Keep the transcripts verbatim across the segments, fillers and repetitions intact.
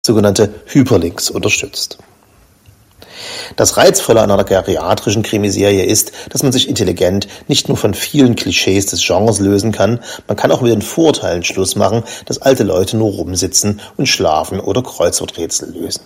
sogenannte Hyperlinks unterstützt. Das Reizvolle an einer geriatrischen Krimiserie ist, dass man sich intelligent nicht nur von vielen Klischees des Genres lösen kann, man kann auch mit den Vorurteilen Schluss machen, dass alte Leute nur rumsitzen und schlafen oder Kreuzworträtsel lösen.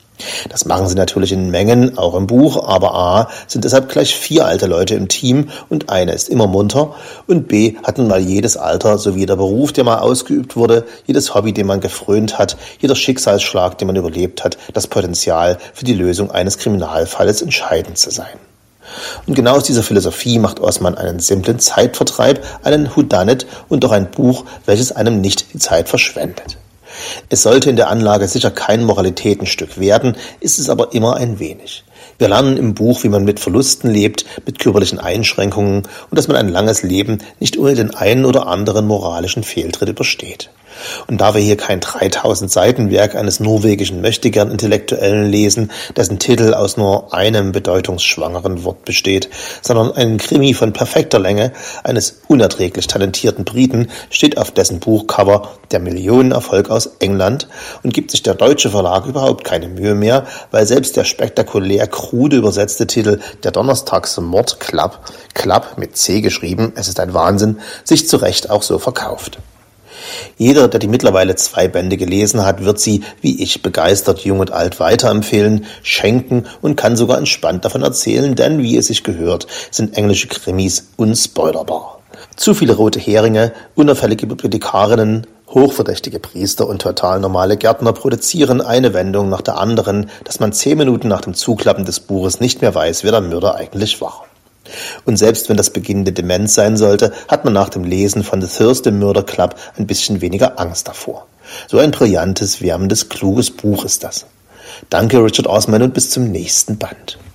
Das machen sie natürlich in Mengen, auch im Buch, aber a. sind deshalb gleich vier alte Leute im Team und einer ist immer munter und b. hat nun mal jedes Alter sowie der Beruf, der mal ausgeübt wurde, jedes Hobby, dem man gefrönt hat, jeder Schicksalsschlag, den man überlebt hat, das Potenzial für die Lösung eines Kriminalfalles entscheidend zu sein. Und genau aus dieser Philosophie macht Osman einen simplen Zeitvertreib, einen Whodunit und doch ein Buch, welches einem nicht die Zeit verschwendet. Es sollte in der Anlage sicher kein Moralitätenstück werden, ist es aber immer ein wenig. Wir lernen im Buch, wie man mit Verlusten lebt, mit körperlichen Einschränkungen und dass man ein langes Leben nicht ohne den einen oder anderen moralischen Fehltritt übersteht. Und da wir hier kein dreitausend Seiten Werk eines norwegischen Möchtegern-Intellektuellen lesen, dessen Titel aus nur einem bedeutungsschwangeren Wort besteht, sondern einen Krimi von perfekter Länge eines unerträglich talentierten Briten, steht auf dessen Buchcover der Millionenerfolg aus England und gibt sich der deutsche Verlag überhaupt keine Mühe mehr, weil selbst der spektakulär krude übersetzte Titel Der Donnerstags-Mord Club, Club mit C geschrieben, es ist ein Wahnsinn, sich zu Recht auch so verkauft. Jeder, der die mittlerweile zwei Bände gelesen hat, wird sie, wie ich, begeistert jung und alt weiterempfehlen, schenken und kann sogar entspannt davon erzählen, denn, wie es sich gehört, sind englische Krimis unspoilerbar. Zu viele rote Heringe, unauffällige Bibliothekarinnen, hochverdächtige Priester und total normale Gärtner produzieren eine Wendung nach der anderen, dass man zehn Minuten nach dem Zuklappen des Buches nicht mehr weiß, wer der Mörder eigentlich war. Und selbst wenn das beginnende Demenz sein sollte, hat man nach dem Lesen von The Thursday Murder Club ein bisschen weniger Angst davor. So ein brillantes, wärmendes, kluges Buch ist das. Danke Richard Osman und bis zum nächsten Band.